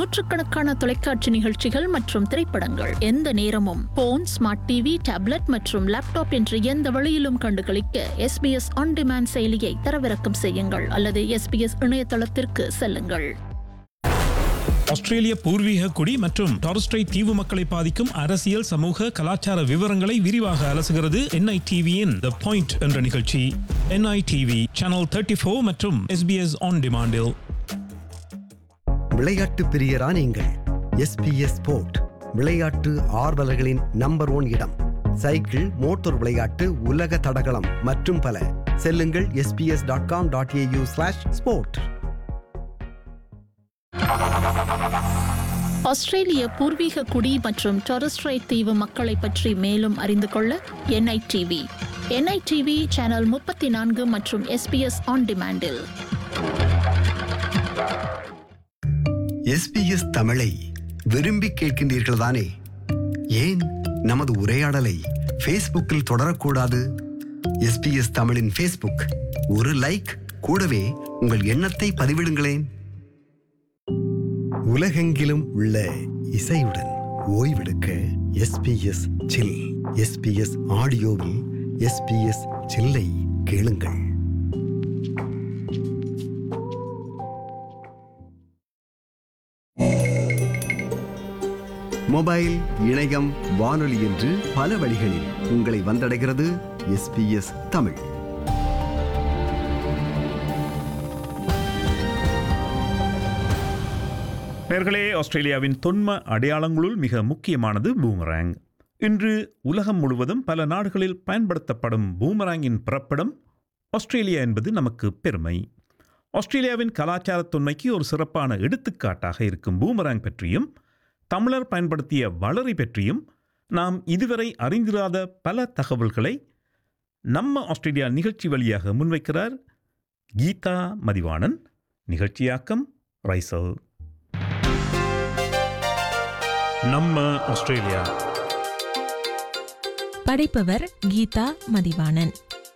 நூற்றுக்கணக்கான தொலைக்காட்சி நிகழ்ச்சிகள் மற்றும் திரைப்படங்கள் எந்த நேரமும் போன், ஸ்மார்ட் டிவி, டேப்லெட் மற்றும் லேப்டாப் என்று எந்த வழியிலும் கண்டுகளிக்க SBS ஆன் டிமாண்ட் செயலியை தரவிறக்கம் செய்யுங்கள் அல்லது SBS இணையதளத்திற்கு செல்லுங்கள். ஆஸ்திரேலிய பூர்வீக குடி மற்றும் டாரஸ் ஸ்ட்ரெய்ட் தீவு மக்களை பாதிக்கும் அரசியல், சமூக, கலாச்சார விவரங்களை விரிவாக அலசுகிறது NITV-யின் The Point என்ற நிகழ்ச்சி. NITV சேனல் 34 மற்றும் SBS ஆன் டிமாண்டில். விளையாட்டு பிரியரா நீங்கள்? SBS ஸ்போர்ட் விளையாட்டு ஆர்வலர்களின் நம்பர் 1 இடம். சைக்கிள், மோட்டார் விளையாட்டு, உலக தடகளம் மற்றும் பல. செல்லுங்கள் sbs.com.au/sport. ஆஸ்திரேலிய பூர்வீக குடி மற்றும் டாரஸ் ஸ்ட்ரெய்ட் தீவு மக்களை பற்றி மேலும் அறிந்து கொள்ள NITV சேனல் 34 மற்றும் SBS ஆன் டிமாண்டில். SBS தமிழை விரும்பி கேட்கின்றீர்கள் தானே? ஏன் நமது உரையாடலை ஃபேஸ்புக்கில் தொடரக்கூடாது? SBS தமிழின் ஃபேஸ்புக், ஒரு லைக், கூடவே உங்கள் எண்ணத்தை பதிவிடுங்களேன். உலகெங்கிலும் உள்ள இசையுடன் ஓய்வெடுக்க SBS சில். SBS ஆடியோவில் SBS சில்லை கேளுங்கள். மொபைல், இணையம், வானொலி என்று பல வழிகளில் உங்களை வந்தடைகிறது SBS தமிழ். நேர்களே, ஆஸ்திரேலியாவின் தொன்ம அடையாளங்களுள் மிக முக்கியமானது பூமராங். இன்று உலகம் முழுவதும் பல நாடுகளில் பயன்படுத்தப்படும் பூமராங்கின் பிறப்பிடம் ஆஸ்திரேலியா என்பது நமக்கு பெருமை. ஆஸ்திரேலியாவின் கலாச்சார தொன்மைக்கு ஒரு சிறப்பான எடுத்துக்காட்டாக இருக்கும் பூமராங் பற்றியும் தமிழர் பயன்படுத்திய வளரி பற்றியும் நாம் இதுவரை அறிந்திராத பல தகவல்களை நம்ம ஆஸ்திரேலியா நிகழ்ச்சி வழியாக முன்வைக்கிறார் கீதா மதிவாணன். நிகழ்ச்சியாக்கம் ரைசல். நம்ம ஆஸ்திரேலியா. படைப்பவர் கீதா மதிவாணன்.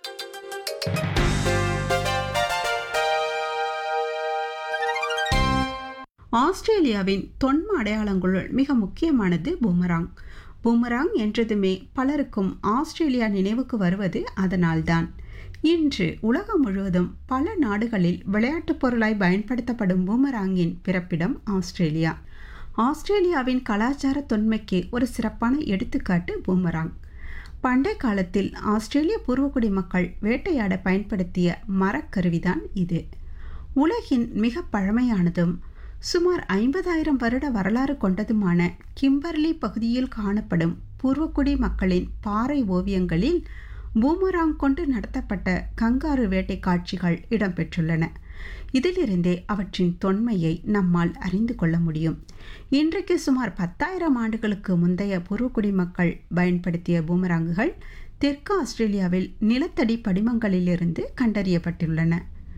ஆஸ்திரேலியாவின் தொன்ம அடையாளங்களுள் மிக முக்கியமானது பூமராங். பூமராங் என்றதுமே பலருக்கும் ஆஸ்திரேலியா நினைவுக்கு வருவது அதனால்தான். இன்று உலகம் முழுவதும் பல நாடுகளில் விளையாட்டுப் பொருளாய் பயன்படுத்தப்படும் பூமராங்கின் பிறப்பிடம் ஆஸ்திரேலியா. ஆஸ்திரேலியாவின் கலாச்சார தொன்மைக்கு ஒரு சிறப்பான எடுத்துக்காட்டு பூமராங். பண்டைய காலத்தில் ஆஸ்திரேலிய பூர்வகுடி மக்கள் வேட்டையாட பயன்படுத்திய மரக்கருவிதான் இது. உலகின் மிக பழமையானதும் சுமார் 50,000 வருட வரலாறு கொண்டதுமான கிம்பர்லி பகுதியில் காணப்படும் பூர்வக்குடி மக்களின் பாறை ஓவியங்களில் பூமராங் கொண்டு நடத்தப்பட்ட கங்காரு வேட்டை காட்சிகள் இடம்பெற்றுள்ளன. இதிலிருந்தே அவற்றின் தொன்மையை நம்மால் அறிந்து கொள்ள முடியும். இன்றைக்கு சுமார் 10,000 ஆண்டுகளுக்கு முந்தைய பூர்வக்குடி மக்கள் பயன்படுத்திய பூமராங்குகள் தெற்கு ஆஸ்திரேலியாவில் நிலத்தடி படிமங்களிலிருந்து கண்டறியப்பட்டுள்ளன.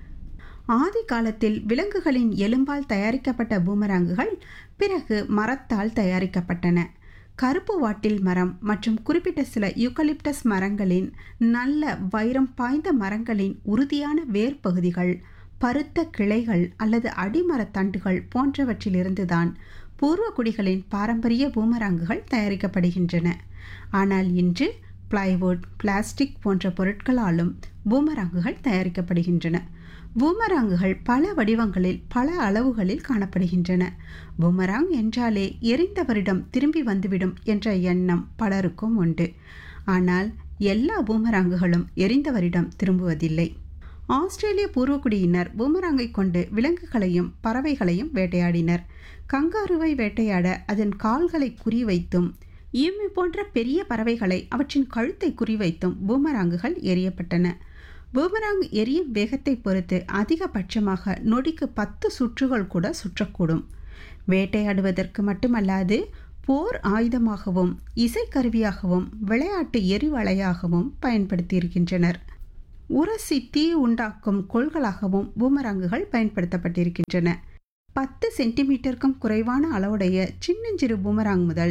ஆதி காலத்தில் விலங்குகளின் எலும்பால் தயாரிக்கப்பட்ட பூமராங்குகள் பிறகு மரத்தால் தயாரிக்கப்பட்டன. கருப்பு வாட்டில் மரம் மற்றும் குறிப்பிட்ட சில யூக்கலிப்டஸ் மரங்களின், நல்ல வைரம் பாய்ந்த மரங்களின் உறுதியான வேர் பகுதிகள், பருத்த கிளைகள் அல்லது அடிமரத்தண்டுகள் போன்றவற்றிலிருந்துதான் பூர்வகுடிகளின் பாரம்பரிய பூமராங்குகள் தயாரிக்கப்படுகின்றன. ஆனால் இன்று பிளைவுட், பிளாஸ்டிக் போன்ற பொருட்களாலும் பூமராங்குகள் தயாரிக்கப்படுகின்றன. பூமராங்குகள் பல வடிவங்களில் பல அளவுகளில் காணப்படுகின்றன. பூமராங் என்றாலே எரிந்தவரிடம் திரும்பி வந்துவிடும் என்ற எண்ணம் பலருக்கும் உண்டு. ஆனால் எல்லா பூமராங்குகளும் எரிந்தவரிடம் திரும்புவதில்லை. ஆஸ்திரேலிய பூர்வகுடியினர் பூமராங்கை கொண்டு விலங்குகளையும் பறவைகளையும் வேட்டையாடினர். கங்காருவை வேட்டையாட அதன் கால்களை குறிவைத்தும், ஈமு போன்ற பெரிய பறவைகளை அவற்றின் கழுத்தை குறிவைத்தும் பூமராங்குகள் எறியப்பட்டன. பூமராங் எரியும் வேகத்தை பொறுத்து அதிகபட்சமாக நொடிக்கு 10 சுற்றுகள் கூட சுற்றக்கூடும். வேட்டையாடுவதற்கு மட்டுமல்லாது போர் ஆயுதமாகவும், இசைக்கருவியாகவும், விளையாட்டு எரிவளையாகவும் பயன்படுத்தியிருக்கின்றனர். உரசி தீ உண்டாக்கும் கோள்களாகவும் பூமராங்குகள் பயன்படுத்தப்பட்டிருக்கின்றன. 10 சென்டிமீட்டருக்கும் குறைவான அளவுடைய சின்னஞ்சிறு பூமராங் முதல்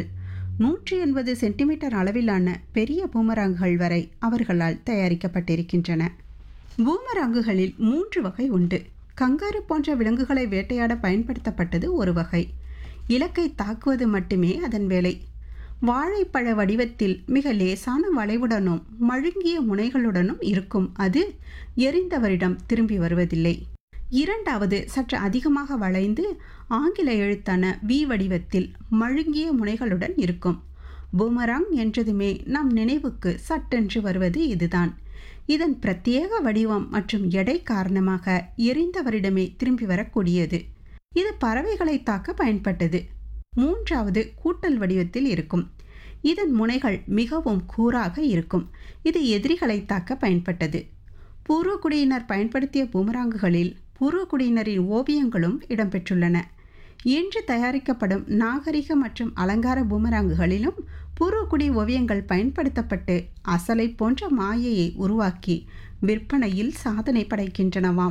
180 சென்டிமீட்டர் அளவிலான பெரிய பூமராங்குகள் வரை அவர்களால் தயாரிக்கப்பட்டிருக்கின்றன. பூமராங்குகளில் 3 வகை உண்டு. கங்காரு போன்ற விலங்குகளை வேட்டையாட பயன்படுத்தப்பட்டது ஒரு வகை. இலக்கை தாக்குவது மட்டுமே அதன் வேலை. வாழைப்பழ வடிவத்தில் மிக லேசான வளைவுடனும் மழுங்கிய முனைகளுடனும் இருக்கும் அது எறிந்தவரிடம் திரும்பி வருவதில்லை. இரண்டாவது சற்று அதிகமாக வளைந்து ஆங்கில எழுத்தான வி வடிவத்தில் மழுங்கிய முனைகளுடன் இருக்கும். பூமராங் என்றதுமே நம் நினைவுக்கு சட்டென்று வருவது இதுதான். இதன் பிரத்யேக வடிவம் மற்றும் எடை காரணமாக எறிந்தவரிடமே திரும்பி வரக்கூடியது. இது பறவைகளை தாக்க பயன்பட்டது. மூன்றாவது கூட்டல் வடிவத்தில் இருக்கும். இதன் முனைகள் மிகவும் கூராக இருக்கும். இது எதிரிகளை தாக்க பயன்பட்டது. பூர்வக்குடியினர் பயன்படுத்திய பூமராங்குகளில் பூர்வக்குடியினரின் ஓவியங்களும் இடம்பெற்றுள்ளன. இன்று தயாரிக்கப்படும் நாகரிக மற்றும் அலங்கார பூமராங்குகளிலும் பூர்வக்குடி ஓவியங்கள் பயன்படுத்தப்பட்டு அசலை போன்ற மாயையை உருவாக்கி விற்பனையில் சாதனை படைக்கின்றனவாம்.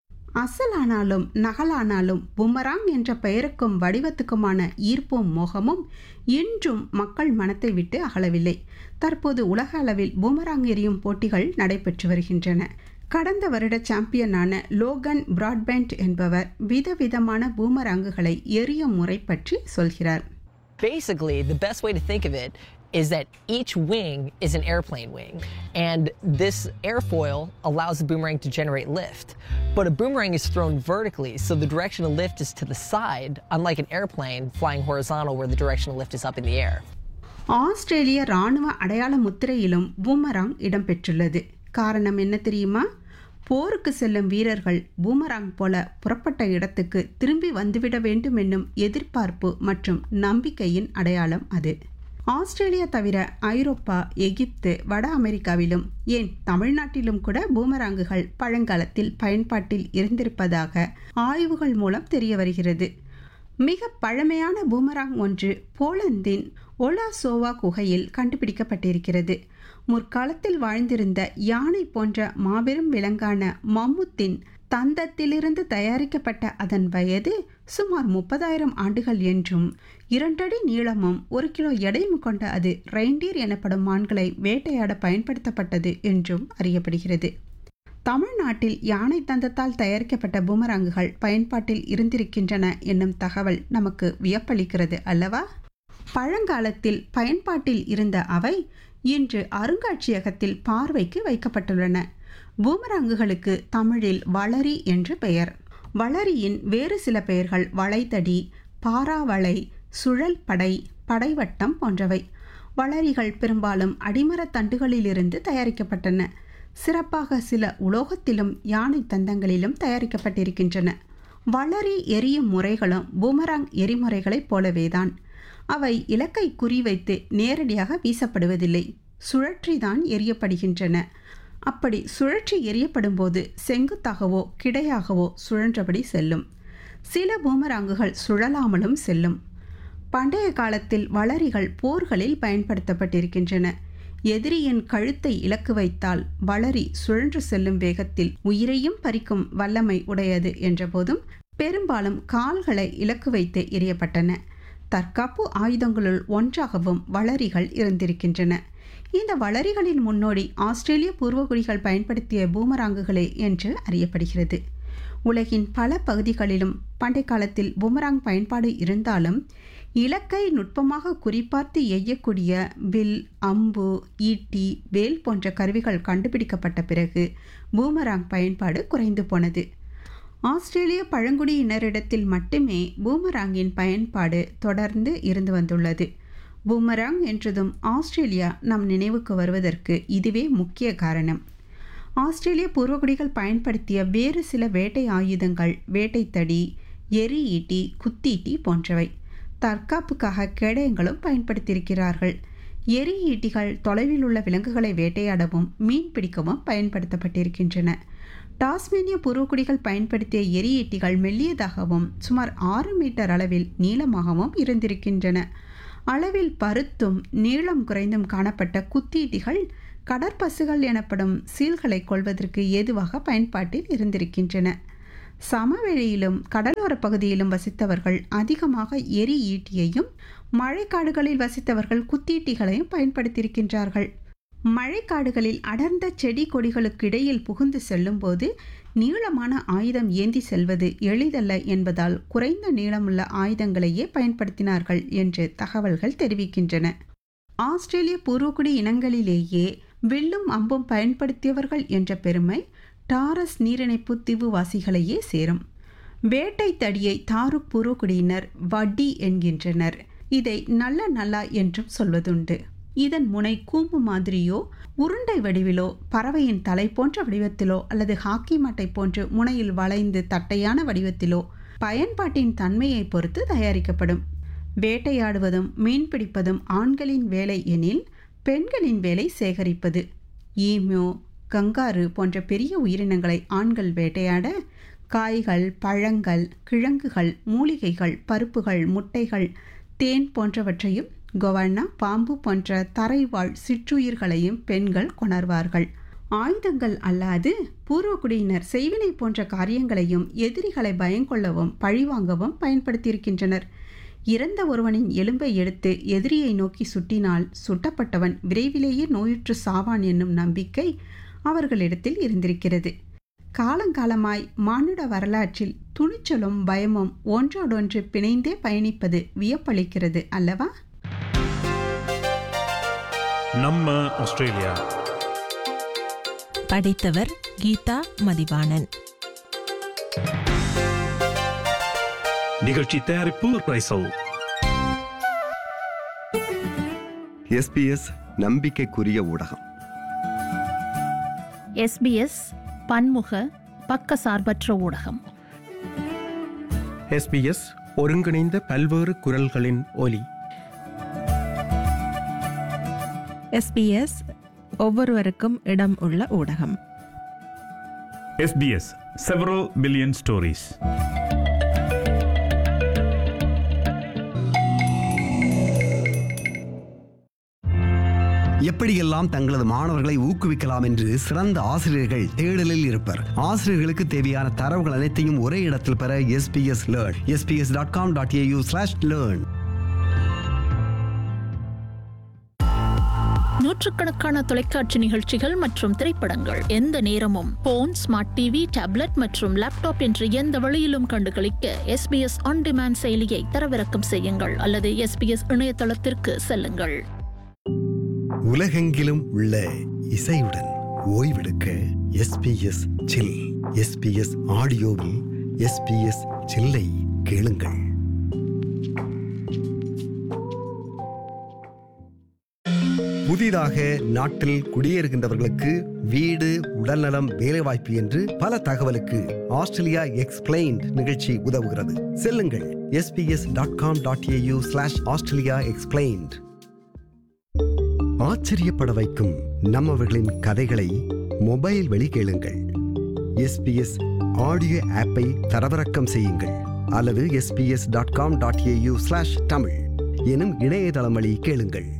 அசலானாலும் நகலானாலும் பூமராங் என்ற பெயருக்கும் வடிவத்துக்குமான ஈர்ப்பும் மோகமும் இன்றும் மக்கள் மனத்தை விட்டு அகலவில்லை. தற்போது உலக அளவில் பூமராங் எறியும் போட்டிகள் நடைபெற்று வருகின்றன. கடந்த வருட சாம்பியனான லோகன் பிராட்பேண்ட் என்பவர் விதவிதமான பூமராங்குகளை எறியும் முறை பற்றி சொல்கிறார். Basically, the best way to think of it is that each wing is an airplane wing, and this airfoil allows the boomerang to generate lift. But a boomerang is thrown vertically, so the direction of lift is to the side, unlike an airplane flying horizontal where the direction of lift is up in the air. ஆஸ்திரேலிய இராணுவ அடையாள முத்திரையிலும் boomerang இடம்பெற்றுள்ளது. காரணம் என்ன தெரியுமா? போருக்கு செல்லும் வீரர்கள் boomerang போல புறப்பட்ட இடத்துக்கு திரும்பி வந்துவிட வேண்டும் என்னும் எதிர்பார்ப்பு மற்றும் நம்பிக்கையின் அடையாளம் அது. ஆஸ்திரேலியா தவிர ஐரோப்பா, எகிப்து, வட அமெரிக்காவிலும் ஏன் தமிழ்நாட்டிலும் கூட பூமராங்குகள் பழங்காலத்தில் பயன்பாட்டில் இருந்திருப்பதாக ஆய்வுகள் மூலம் தெரிய வருகிறது. மிக பழமையான பூமராங் ஒன்று போலந்தின் ஒலாசோவா குகையில் கண்டுபிடிக்கப்பட்டிருக்கிறது. முற்காலத்தில் வாழ்ந்திருந்த யானை போன்ற மாபெரும் விலங்கான மம்முத்தின் தந்தத்திலிருந்து தயாரிக்கப்பட்ட அதன் வயது சுமார் 30,000 ஆண்டுகள் என்றும் 2 அடி நீளமும் 1 கிலோ எடையும் கொண்ட அது ரெயின்டியர் எனப்படும் மான்களை வேட்டையாட பயன்படுத்தப்பட்டது என்றும் அறியப்படுகிறது. தமிழ்நாட்டில் யானை தந்தத்தால் தயாரிக்கப்பட்ட பூமராங்குகள் பயன்பாட்டில் இருந்திருக்கின்றன என்னும் தகவல் நமக்கு வியப்பளிக்கிறது அல்லவா? பழங்காலத்தில் பயன்பாட்டில் இருந்த அவை இன்று அருங்காட்சியகத்தில் பார்வைக்கு வைக்கப்பட்டுள்ளன. பூமராங்குகளுக்கு தமிழில் வளரி என்று பெயர். வளரியின் வேறு சில பெயர்கள் வளைதடி, பாராவளை, சுழல் படை, படைவட்டம் போன்றவை. வளரிகள் பெரும்பாலும் அடிமரத் தண்டுகளிலிருந்து தயாரிக்கப்பட்டன. சிறப்பாக சில உலோகத்திலும் யானை தந்தங்களிலும் தயாரிக்கப்பட்டிருக்கின்றன. வளரி எரியும் முறைகளும் பூமராங் எரிமுறைகளைப் போலவேதான். அவை இலக்கை குறிவைத்து நேரடியாக வீசப்படுவதில்லை, சுழற்றிதான் எரியப்படுகின்றன. அப்படி சுழற்றி எரியப்படும் போது செங்குத்தாகவோ கிடையாகவோ சுழன்றபடி செல்லும். சில பூமராங்குகள் சுழலாமலும் செல்லும். பண்டைய காலத்தில் வளரிகள் போர்களில் பயன்படுத்தப்பட்டிருக்கின்றன. எதிரியின் கழுத்தை இலக்கு வைத்தால் வளரி சுழன்று செல்லும் வேகத்தில் உயிரையும் பறிக்கும் வல்லமை உடையது என்ற போதும் பெரும்பாலும் கால்களை இலக்கு வைத்து எரியப்பட்டன. தற்காப்பு ஆயுதங்களுள் ஒன்றாகவும் வளரிகள் இருந்திருக்கின்றன. இந்த வளரிகளின் முன்னோடி ஆஸ்திரேலிய பூர்வகுடிகள் பயன்படுத்திய பூமராங்குகளே என்று அறியப்படுகிறது. உலகின் பல பகுதிகளிலும் பண்டை காலத்தில் பூமராங் பயன்பாடு இருந்தாலும் இலக்கை நுட்பமாக குறிப்பார்த்து எய்யக்கூடிய வில், அம்பு, ஈட்டி, வேல் போன்ற கருவிகள் கண்டுபிடிக்கப்பட்ட பிறகு பூமராங் பயன்பாடு குறைந்து போனது. ஆஸ்திரேலிய பழங்குடியினரிடத்தில் மட்டுமே பூமராங்கின் பயன்பாடு தொடர்ந்து இருந்து வந்துள்ளது. பூமராங் என்றதும் ஆஸ்திரேலியா நம் நினைவுக்கு வருவதற்கு இதுவே முக்கிய காரணம். ஆஸ்திரேலிய பூர்வகுடிகள் பயன்படுத்திய வேறு சில வேட்டை ஆயுதங்கள் வேட்டைத்தடி, எரி ஈட்டி, குத்தீட்டி போன்றவை. தற்காப்புக்காக கேடயங்களும் பயன்படுத்தியிருக்கிறார்கள். எரி ஈட்டிகள் தொலைவில் உள்ள விலங்குகளை வேட்டையாடவும் மீன் பிடிக்கவும் பயன்படுத்தப்பட்டிருக்கின்றன. டாஸ்மேனிய பூர்வகுடிகள் பயன்படுத்திய எரி ஈட்டிகள் மெல்லியதாகவும் சுமார் 6 மீட்டர் அளவில் நீளமாகவும் இருந்திருக்கின்றன. அளவில் பருத்தும் நீளம் குறைந்தும் காணப்பட்ட குத்தீட்டிகள் கடற்பசுகள் எனப்படும் சீல்களை கொள்வதற்கு ஏதுவாக பயன்பாட்டில் இருந்திருக்கின்றன. சமவெளியிலும் கடலோர பகுதியிலும் வசித்தவர்கள் அதிகமாக எரி ஈட்டியையும், மழைக்காடுகளில் வசித்தவர்கள் குத்தீட்டிகளையும் பயன்படுத்தியிருக்கின்றார்கள். மழைக்காடுகளில் அடர்ந்த செடி கொடிகளுக்கு இடையில் புகுந்து செல்லும் போது நீளமான ஆயுதம் ஏந்தி செல்வது எளிதல்ல என்பதால் குறைந்த நீளமுள்ள ஆயுதங்களையே பயன்படுத்தினார்கள் என்று தகவல்கள் தெரிவிக்கின்றன. ஆஸ்திரேலிய பூர்வகுடி இனங்களிலேயே வில்லும் அம்பும் பயன்படுத்தியவர்கள் என்ற பெருமை டாரஸ் நீரிணைப்பு தீவுவாசிகளையே சேரும். வேட்டை தடியை தாருக் பூர்வகுடியினர் வட்டி என்கின்றனர். இதை நல்ல நல்லா என்றும் சொல்வதுண்டு. இதன் முனை கூம்பு மாதிரியோ உருண்டை வடிவிலோ பறவையின் தலை போன்ற வடிவத்திலோ அல்லது ஹாக்கி மட்டை போன்று முனையில் வளைந்து தட்டையான வடிவத்திலோ பயன்பாட்டின் தன்மையை பொறுத்து தயாரிக்கப்படும். வேட்டையாடுவதும் மீன்பிடிப்பதும் ஆண்களின் வேலை எனில் பெண்களின் வேலை சேகரிப்பது. ஈமு, கங்காரு போன்ற பெரிய உயிரினங்களை ஆண்கள் வேட்டையாட, காய்கள், பழங்கள், கிழங்குகள், மூலிகைகள், பருப்புகள், முட்டைகள், தேன் போன்றவற்றையும் கொவண்ணா, பாம்பு போன்ற தரைவாழ் சிற்றுயிர்களையும் பெண்கள் கொணர்வார்கள். ஆயுதங்கள் அல்லாது பூர்வகுடியினர் செய்வினை போன்ற காரியங்களையும் எதிரிகளை பயங்கொள்ளவும் பழிவாங்கவும் பயன்படுத்தியிருக்கின்றனர். இறந்த ஒருவனின் எலும்பை எடுத்து எதிரியை நோக்கி சுட்டினால் சுட்டப்பட்டவன் விரைவிலேயே நோயுற்று சாவான் என்னும் நம்பிக்கை அவர்களிடத்தில் இருந்திருக்கிறது. காலங்காலமாய் மானுட வரலாற்றில் துணிச்சலும் பயமும் ஒன்றோடொன்று பிணைந்தே பயணிப்பது வியப்பளிக்கிறது அல்லவா? நம்ம ஆஸ்திரேலியா. படைத்தவர் கீதா மதிவாணன். நிகழ்ச்சி தயாரிப்பு பிரைசல். SBS நம்பிக்கைக்குரிய ஊடகம். SBS பன்முக பக்கசார்பற்ற ஊடகம். SBS ஒருங்கிணைந்த பல்வேறு குரல்களின் ஒலி. SBS ஒவ்வொருவருக்கும் இடம் உள்ள ஊடகம். SBS several billion stories. எப்படியெல்லாம் தங்களது மாணவர்களை ஊக்குவிக்கலாம் என்று சிறந்த ஆசிரியர்கள் தேடலில் இருப்பர். ஆசிரியர்களுக்கு தேவையான தரவுகள் அனைத்தையும் ஒரே இடத்தில் பெற SBS Learn. sbs.com.au/learn. நூற்றுக்கணக்கான தொலைக்காட்சி நிகழ்ச்சிகள் மற்றும் திரைப்படங்கள் எந்த நேரமும் போன், ஸ்மார்ட் டிவி, டேப்லெட் மற்றும் லேப்டாப் என்று எந்த வழியிலும் கண்டுகளிக்க SBS ஆன் டிமாண்ட் செயலியை தரவிறக்கம் செய்யுங்கள் அல்லது SBS இணையதளத்திற்கு செல்லுங்கள். உலகெங்கிலும் உள்ள இசையுடன் ஓய்வெடுக்க SBS Chill. SBS ஆடியோவில் SBS Chill-ஐ கேளுங்கள். புதிதாக நாட்டில் குடியேறுகின்றவர்களுக்கு வீடு, உடல்நலம், வேலைவாய்ப்பு என்று பல தகவலுக்கு ஆஸ்திரேலியா எக்ஸ்பிளைன்ட் நிகழ்ச்சி உதவுகிறது. செல்லுங்கள் sbs.com.au/Australia Explained. ஆச்சரியப்பட வைக்கும் நம்மவர்களின் கதைகளை மொபைல் வழி கேளுங்கள். SBS ஆடியோ ஆப்பை தரவிறக்கம் செய்யுங்கள் அல்லது sbs.com.au/Tamil எனும் இணையதளம் வழி கேளுங்கள்.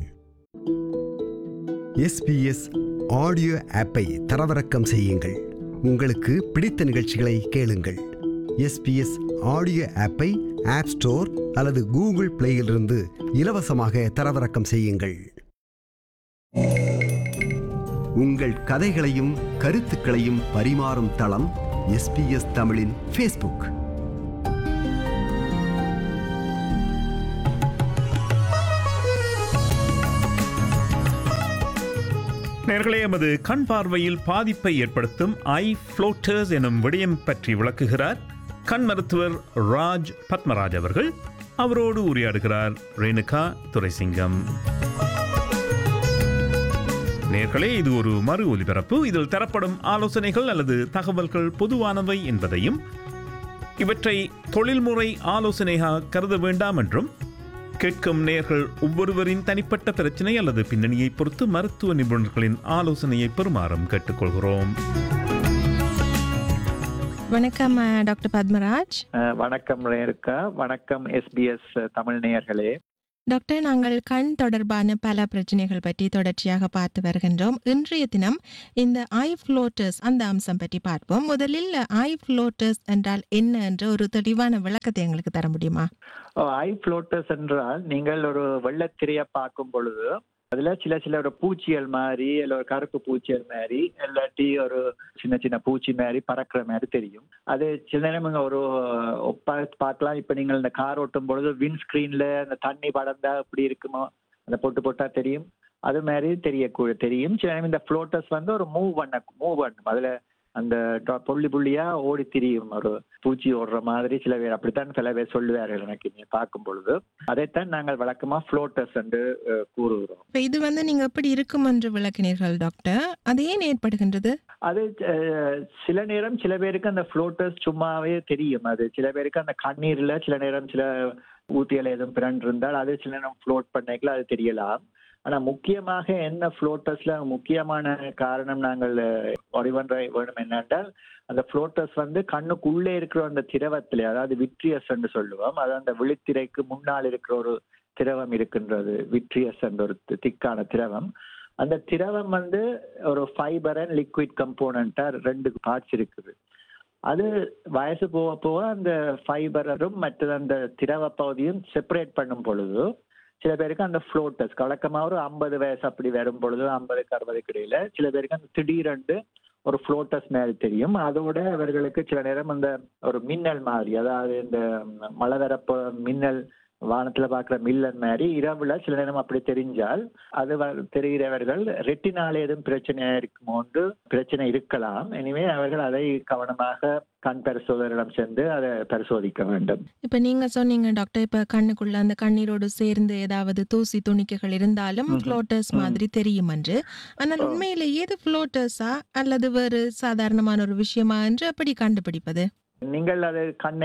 SBS ஆடியோ ஆப்பை தரவிறக்கம் செய்யுங்கள். உங்களுக்கு பிடித்த நிகழ்ச்சிகளை கேளுங்கள். SBS ஆடியோ ஆப்பை ஆப் ஸ்டோர் அல்லது கூகுள் பிளேயிலிருந்து இலவசமாக தரவிறக்கம் செய்யுங்கள். உங்கள் கதைகளையும் கருத்துக்களையும் பரிமாறும் தளம் SBS தமிழின் ஃபேஸ்புக். நேயர்களே, எமது கண் பார்வையில் பாதிப்பை ஏற்படுத்தும் ஐ ஃப்ளோட்டர்ஸ் எனும் விடயம் பற்றி விளக்குகிறார் கண் மருத்துவர் ராஜ் பத்மராஜ் அவர்கள். அவரோடு உரையாடுகிறார் ரேணுகா துரைசிங்கம். நேயர்களே, இது ஒரு மறு ஒலிபரப்பு. இதில் தரப்படும் ஆலோசனைகள் அல்லது தகவல்கள் பொதுவானவை என்பதையும் இவற்றை தொழில்முறை ஆலோசனையாக கருத வேண்டாம் என்றும், கேட்கும் நேயர்கள் ஒவ்வொருவரின் தனிப்பட்ட பிரச்சனை அல்லது பின்னணியை பொறுத்து மருத்துவ நிபுணர்களின் ஆலோசனையை பெறுமாறும் கேட்டுக்கொள்கிறோம். வணக்கம் டாக்டர் பத்மராஜ். வணக்கம் ரேணுகா. வணக்கம் SBS தமிழ் நேயர்களே. டாக்டர், நாங்கள் கண் தொடர்பான பல பிரச்சனைகள் பற்றி தொடர்ச்சியாக பார்த்து வருகின்றோம். இன்றைய தினம் இந்த ஐ ஃப்ளோட்டர்ஸ் அந்த அம்சம் பற்றி பார்ப்போம். முதலில் ஐ ஃப்ளோட்டர்ஸ் என்றால் என்ன என்ற ஒரு தெளிவான விளக்கத்தை எங்களுக்கு தர முடியுமா? ஐ ஃப்ளோட்டர்ஸ் என்றால், நீங்கள் ஒரு வெள்ளத்திரையை பார்க்கும் பொழுது அதுல சில ஒரு பூச்சிகள் மாதிரி இல்ல ஒரு கருப்பு பூச்சிகள் மாதிரி இல்லாட்டி ஒரு சின்ன பூச்சி மாதிரி பறக்கிற மாதிரி தெரியும். அது சில நேரம் ஒரு பார்க்கலாம். இப்ப நீங்கள் இந்த கார் ஓட்டும் பொழுது விண்ட் ஸ்கிரீன்ல அந்த தண்ணி படர்ந்தா எப்படி இருக்குமோ அந்த போட்டா தெரியும். அது மாதிரி தெரியும். சில நேரம் இந்த ஃப்ளோட்டர்ஸ் வந்து ஒரு மூவ் பண்ணும். அதுல அந்த புள்ளியா ஓடி திரியும், ஒரு பூச்சி ஓடுற மாதிரி சில பேர் அப்படித்தான் சில பேர் சொல்லுவார்கள் எனக்கு நீங்க பார்க்கும் பொழுது. அதைத்தான் நாங்கள் வழக்கமா ஃப்ளோட்டர்ஸ் என்று கூறுகிறோம். இது வந்து நீங்க எப்படி இருக்கும் என்று விளக்கினீர்கள் டாக்டர், அது ஏன் ஏற்படுகின்றது? அது சில நேரம் சில பேருக்கு அந்த ஃப்ளோட்டர்ஸ் சும்மாவே தெரியும். அது சில பேருக்கு அந்த கண்ணீர்ல சில நேரம் சில ஊத்தியல் எதுவும் பிறண்டு இருந்தால் அது சில நேரம் ஃப்ளோட் பண்ணிக்கலாம், அது தெரியலாம். ஆனா முக்கியமாக என்ன ஃப்ளோட்டர்ஸ்ல முக்கியமான காரணம் நாங்கள் அறிவன்ற வேணும் என்னென்றால் அந்த ஃப்ளோட்டர்ஸ் வந்து கண்ணுக்குள்ளே இருக்கிற அந்த திரவத்திலே, அதாவது விட்ரியஸ் என்று சொல்லுவோம். அது அந்த விழித்திரைக்கு முன்னால் இருக்கிற ஒரு திரவம் இருக்கின்றது, விட்ரியஸ் என்ற ஒரு திக்கான திரவம். அந்த திரவம் வந்து ஒரு ஃபைபர் அண்ட் லிக்விட் கம்போனண்டா 2 பார்ட்ஸ் இருக்குது. அது வயசு போக அந்த ஃபைபரும் மற்றது அந்த திரவ பகுதியும் செப்பரேட் பண்ணும் பொழுது சில பேருக்கு அந்த ஃப்ளோட்டர்ஸ் வழக்கமாக ஒரு 50 வயசு அப்படி வரும் பொழுது 50க்கு 60க்கு இடையில சில பேருக்கு அந்த திடீரென்று ஒரு ஃப்ளோட்டர்ஸ் மாதிரி தெரியும். அதோட அவர்களுக்கு சில நேரம் அந்த ஒரு மின்னல் மாதிரி, அதாவது இந்த மழை வரப்போ மின்னல் வானத்துல பாக்குற மில்லன் மாதிரி இரவுல சில நேரம் அப்படி தெரிஞ்சால் அது தெரிகிறவர்கள் ரெட்டினால எதுவும் பிரச்சனையா இருக்குமோன்று பிரச்சனை இருக்கலாம். எனவே அவர்கள் அதை கவனமாக கண் பரிசோதனையிடம் சென்று அதை பரிசோதிக்க வேண்டும். இப்ப நீங்க சொன்னீங்க டாக்டர், இப்ப கண்ணுக்குள்ள அந்த கண்ணீரோடு சேர்ந்து ஏதாவது தூசி துணிக்கைகள் இருந்தாலும் ஃப்ளோட்டர்ஸ் மாதிரி தெரியும் என்று. ஆனால் உண்மையில ஏது ஃப்ளோட்டர்ஸா அல்லது வேறு சாதாரணமான ஒரு விஷயமா என்று எப்படி கண்டுபிடிப்பது? நீங்கள் அது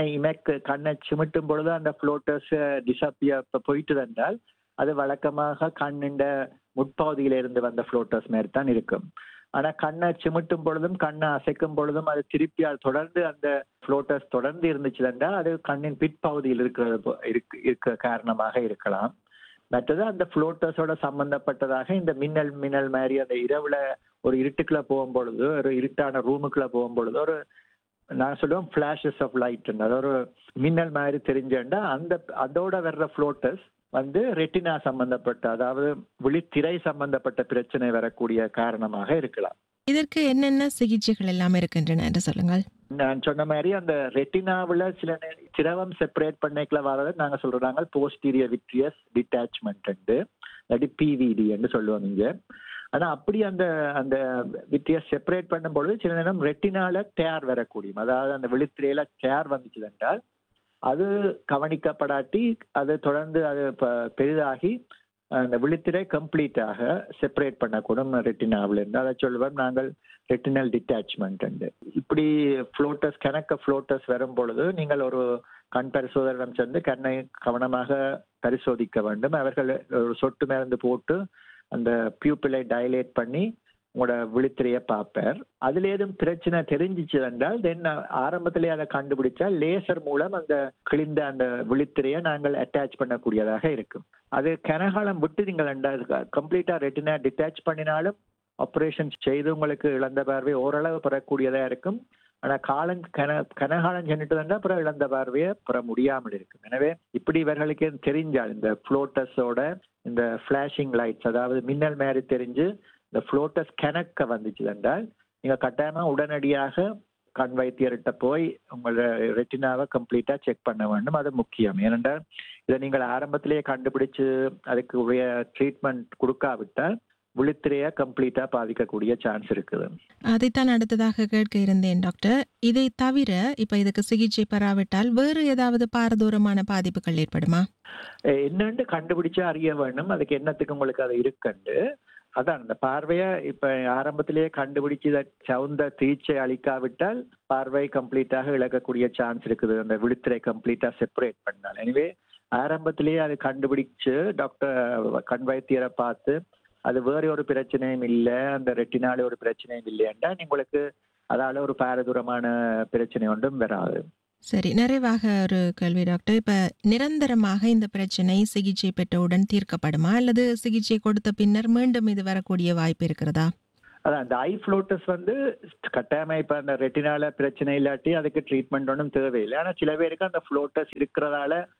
கண்ணை சிமிட்டும் பொழுது அந்த ஃப்ளோட்டர்ஸ் டிசப்பியர் போயிட்டு என்றால் அது வழக்கமாக கண்ணின் முற்பகுதியில இருந்து வந்த ஃப்ளோட்டர்ஸ் மாதிரி தான் இருக்கும். ஆனா கண்ணை சிமிட்டும் பொழுதும் கண்ணை அசைக்கும் பொழுதும் அது திருப்பி அது தொடர்ந்து அந்த ஃப்ளோட்டர்ஸ் தொடர்ந்து இருந்துச்சு என்றால் அது கண்ணின் பிற்பகுதியில் இருக்கிற காரணமாக இருக்கலாம். மற்றது அந்த ஃப்ளோட்டர்ஸோட சம்பந்தப்பட்டதாக இந்த மின்னல் மாதிரி அந்த இரவுல ஒரு இருட்டுக்குள்ள போகும் பொழுது, ஒரு இருட்டான ரூமுக்குள்ள போகும் பொழுது ஒரு நான் சொல்லுவேன் ஃபிளாஷஸ் ஆஃப் லைட், அது ஒரு மின்னல் மாதிரி தெரிஞ்சேன்டா அதோட வர்ற ஃப்ளோட்டர்ஸ் வந்து ரெட்டினா சம்பந்தப்பட்ட, அதாவது விழித்திரை சம்பந்தப்பட்ட பிரச்சனை வரக்கூடிய காரணமாக இருக்கலாம். இதற்கு என்னென்ன சிகிச்சைகள் எல்லாம் இருக்கின்றன என்று சொல்லுங்கள். நான் சொன்ன மாதிரி அந்த ரெட்டினாவில் சில திரவம் செப்பரேட் பண்ணிக்கல வரது நாங்க சொல்றாங்க போஸ்டீரியர் விட்ரியஸ் டிட்டாச்மெண்ட் இல்லாட்டி பிவிடி என்று சொல்லுவோம் இங்க. ஆனா அப்படி அந்த விட்ரியஸ் செப்பரேட் பண்ணும்பொழுது சில நேரம் ரெட்டினால டேர் வரக்கூடியும், அதாவது அந்த விழித்திரையில டேர் வந்துச்சு என்றால் அது கவனிக்கப்படாட்டி அது தொடர்ந்து அது பெரிதாகி அந்த விழித்திரை கம்ப்ளீட்டாக செப்பரேட் பண்ணக்கூடும் ரெட்டினாவில் இருந்து. அதை சொல்லுவோம் நாங்கள் ரெட்டினல் டிட்டாச்மெண்ட். இப்படி ஃப்ளோட்டர்ஸ் வரும் பொழுது நீங்கள் ஒரு கண் பரிசோதனையிடம் சென்று கண்ணை கவனமாக பரிசோதிக்க வேண்டும். அவர்கள் ஒரு சொட்டு மருந்து போட்டு அந்த பியூப்பிளை டைலேட் பண்ணி உங்களோட விழித்திரையை பார்ப்பார். அதுல ஏதும் பிரச்சனை தெரிஞ்சிச்சு என்றால் தென் ஆரம்பத்திலே அதை கண்டுபிடிச்சா லேசர் மூலம் அந்த கிழிந்த அந்த விழித்திரையை நாங்கள் அட்டாச் பண்ணக்கூடியதாக இருக்கும். அது கனகாலம் விட்டு நீங்கள் கம்ப்ளீட்டா ரெட்டினா டிட்டாச் பண்ணினாலும் ஆப்ரேஷன் செய்து உங்களுக்கு இழந்த பார்வை ஓரளவு பெறக்கூடியதா இருக்கும். ஆனா கனகாலம் சென்றுட்டு இருந்தா அப்புறம் இழந்த பார்வையை பெற முடியாமல் இருக்கும். எனவே இப்படி இவர்களுக்கு தெரிஞ்சால் இந்த ஃப்ளோட்டர்ஸோட இந்த ஃபிளாஷிங் லைட்ஸ், அதாவது மின்னல் மாதிரி தெரிஞ்சு இந்த ஃப்ளோட்டர்ஸ் கணக்க வந்துச்சு என்றால் நீங்க கட்டாயமா உடனடியாக கண் வைத்தியர்கிட்ட போய் உங்களோட ரெட்டினாவை கம்ப்ளீட்டா செக் பண்ண வேண்டும். அது முக்கியம். ஏனென்றால் இதை நீங்கள் ஆரம்பத்திலேயே கண்டுபிடிச்சு அதுக்கு உரிய ட்ரீட்மெண்ட் கொடுக்காவிட்டால் விழித்திரையை கம்ப்ளீட்டா பாதிக்கக்கூடிய சான்ஸ் இருக்குது. அதைத்தான் அடுத்ததாக கேட்க இருந்தேன் டாக்டர். இதை தவிர இப்ப இதுக்கு சிகிச்சை பெறாவிட்டால் வேறு ஏதாவது பாரதூரமான பாதிப்புகள் ஏற்படுமா? என்னன்னு கண்டுபிடிச்சு அறிய வேண்டும். அதுக்கு என்னத்துக்கு உங்களுக்கு அது இருக்குண்டு. அதான் அந்த பார்வையை இப்ப ஆரம்பத்திலேயே கண்டுபிடிச்சு சவுந்த சிகிச்சை அளிக்காவிட்டால் பார்வை கம்ப்ளீட்டாக இழக்கக்கூடிய சான்ஸ் இருக்குது, அந்த விழித்திரை கம்ப்ளீட்டா செப்பரேட் பண்ணால். எனவே ஆரம்பத்திலேயே அது கண்டுபிடிச்சு டாக்டர் கண் வைத்தியரை பார்த்து அது வேற ஒரு பிரச்சனையும் இல்லை, அந்த ரெட்டினால ஒரு பிரச்சனையும் இல்லைன்னா உங்களுக்கு அதால ஒரு பாரதூரமான பிரச்சனை ஒன்றும் வராது. சரி, நிறைவாக ஒரு கேள்வி டாக்டர். இப்ப நிரந்தரமாக இந்த பிரச்சனை சிகிச்சை பெற்றவுடன் தீர்க்கப்படுமா அல்லது சிகிச்சை கொடுத்த பின்னர் மீண்டும் இது வரக்கூடிய வாய்ப்பு இருக்கிறதா? அதான் அந்த ஐ ஃப்ளோட்டர்ஸ் வந்து கட்டாயமா இப்ப அந்த ரெட்டினால பிரச்சனை இல்லாட்டி அதுக்கு ட்ரீட்மெண்ட் ஒன்றும் தேவையில்லை. ஆனா சில பேருக்கு அந்த ஃப்ளோட்டர்ஸ் இருக்கிறதால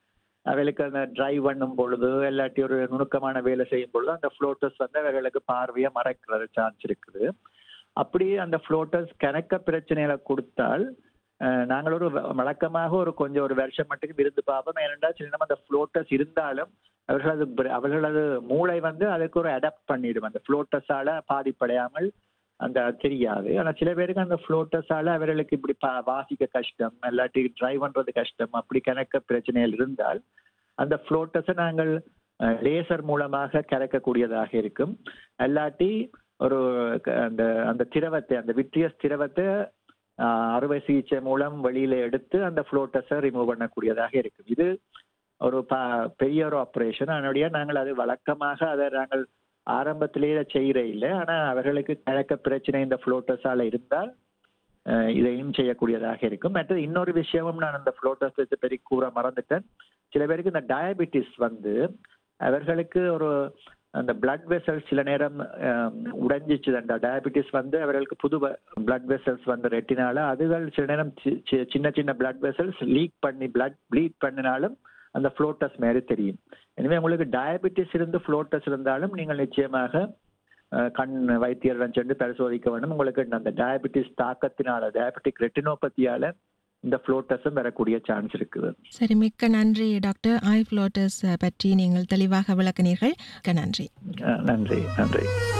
அவைகளுக்கு அந்த டிரைவ் பண்ணும் பொழுது இல்லாட்டி ஒரு நுணுக்கமான வேலை செய்யும் பொழுது அந்த ஃப்ளோட்டர்ஸ் வந்து அவர்களுக்கு பார்வையை மறைக்கிறது சான்ஸ் இருக்குது. அப்படியே அந்த ஃப்ளோட்டர்ஸ் கணக்க பிரச்சனைகளை கொடுத்தால் நாங்கள் ஒரு வழக்கமாக ஒரு கொஞ்சம் ஒரு வருஷம் மட்டும் இருந்து பார்ப்போம். ஏனென்றால் சில நேரம் அந்த ஃப்ளோட்டர்ஸ் இருந்தாலும் அவர்களது மூளை வந்து அதுக்கு ஒரு அடாப்ட் பண்ணிடும், அந்த ஃப்ளோட்டர்ஸால பாதிப்படையாமல் அந்த தெரியாது. ஆனால் சில பேருக்கு அந்த ஃப்ளோட்டர்ஸால அவர்களுக்கு இப்படி வாசிக்க கஷ்டம் இல்லாட்டி டிரைவ் பண்றது கஷ்டம் அப்படி கணக்க பிரச்சனைகள் இருந்தால் அந்த ஃப்ளோட்டர்ஸை நாங்கள் லேசர் மூலமாக கறக்கக்கூடியதாக இருக்கும். இல்லாட்டி ஒரு அந்த அந்த திரவத்தை அந்த விட்ரியஸ் திரவத்தை அறுவை சிகிச்சை மூலம் வெளியில எடுத்து அந்த ஃப்ளோட்டஸை ரிமூவ் பண்ணக்கூடியதாக இருக்கும். இது ஒரு பெரிய ஒரு ஆப்ரேஷன். அதனுடைய நாங்கள் அது வழக்கமாக அதை நாங்கள் ஆரம்பத்திலேயே செய்கிற இல்லை. ஆனால் அவர்களுக்கு கணக்க பிரச்சனை இந்த ஃப்ளோட்டஸால இருந்தால் இதையும் செய்யக்கூடியதாக இருக்கும். மற்றது இன்னொரு விஷயமும் நான் அந்த ஃப்ளோட்டஸ் வச்சு பெரிய கூற மறந்துட்டேன். சில பேருக்கு இந்த டயபெட்டிஸ் வந்து அவர்களுக்கு ஒரு அந்த பிளட் வெசல்ஸ் சில நேரம் உடைஞ்சிச்சு. அந்த டயபெட்டிஸ் வந்து அவர்களுக்கு புது பிளட் வெசல்ஸ் வந்து ரெட்டினால அதுகள் சில நேரம் சின்ன சின்ன பிளட் வெசல்ஸ் லீக் பண்ணி ப்ளீட் பண்ணினாலும் அந்த ஃப்ளோட்டஸ் மாதிரி தெரியும். எனவே உங்களுக்கு டயபெட்டிஸ் இருந்து ஃப்ளோட்டஸ் இருந்தாலும் நீங்கள் நிச்சயமாக கண் வைத்தியரிடம் சென்று பரிசோதிக்க வேண்டும். உங்களுக்கு அந்த டயபெட்டிஸ் தாக்கத்தினால டயபெட்டிக் ரெட்டினோபதியால இந்த ஃப்ளோட்டஸும் வரக்கூடிய சான்ஸ் இருக்குது. சரி, மிக்க நன்றி டாக்டர். ஐ ஃப்ளோட்டஸ் பற்றி நீங்கள் தெளிவாக விளக்கினீர்கள். நன்றி. நன்றி நன்றி.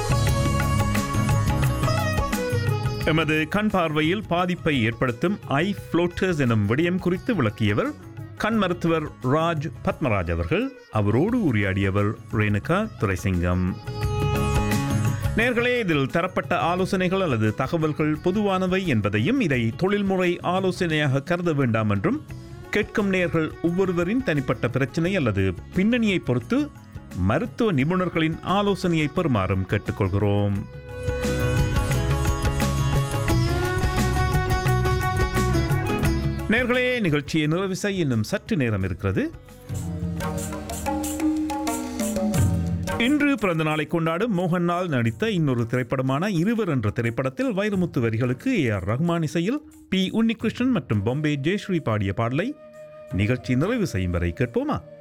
எமது கண் பார்வையில் பாதிப்பை ஏற்படுத்தும் ஐ ஃப்ளோட்டர்ஸ் எனும் விடயம் குறித்து விளக்கியவர் கண் மருத்துவர் ராஜ் பத்மராஜ் அவர்கள். அவரோடு உரையாடியவர் ரேணுகா துரைசிங்கம். நேர்களே, இதில் தரப்பட்ட ஆலோசனைகள் அல்லது தகவல்கள் பொதுவானவை என்பதையும் இதை தொழில்முறை ஆலோசனையாக கருத வேண்டாம் என்றும் கேட்கும் நேர்கள் ஒவ்வொருவரின் தனிப்பட்ட பிரச்சனை அல்லது பின்னணியை பொறுத்து மருத்துவ நிபுணர்களின் ஆலோசனையை பெறுமாறும் கேட்டுக்கொள்கிறோம். நேர்களே, நிகழ்ச்சியை நிறைவு செய்ய இன்னும் சற்று நேரம் இருக்கிறது. இன்று பிறந்த நாளை கொண்டாடும் மோகன்லால் நடித்த இன்னொரு திரைப்படமான இருவர் என்ற திரைப்படத்தில் வைரமுத்து வரிகளுக்கு ஏஆர் ரஹ்மான் இசையில் பி உன்னிகிருஷ்ணன் மற்றும் பாம்பே ஜெயஸ்ரீ பாடிய பாடலை நிகழ்ச்சி நிறைவு செய்யும் வரை கேட்போமா?